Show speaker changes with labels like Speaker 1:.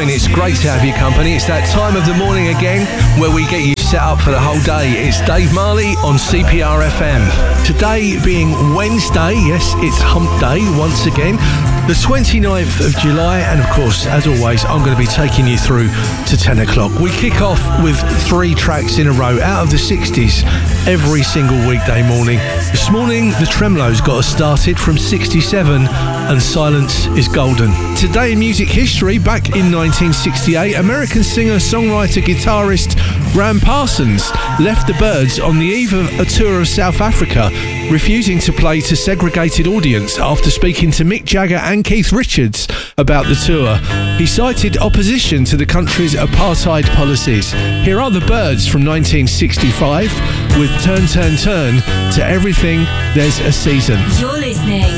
Speaker 1: doing? It's great to have your company. It's that time of the morning again where we get you set up for the whole day. It's Dave Marley on CPR FM. Today being Wednesday, yes, it's Hump Day once again, the 29th of July, and of course, as always, I'm going to be taking you through to 10 o'clock. We kick off with 3 tracks in a row out of the 60s every single weekday morning. This morning, the Tremeloes got us started from 67 and Silence is Golden. Today in music history, back in 1968, American singer, songwriter, guitarist Ram Parsons left the Byrds on the eve of a tour of South Africa, refusing to play to segregated audience after speaking to Mick Jagger and Keith Richards about the tour. He cited opposition to the country's apartheid policies. Here are the Byrds from 1965 with Turn, Turn, Turn to Everything There's a Season.
Speaker 2: You're listening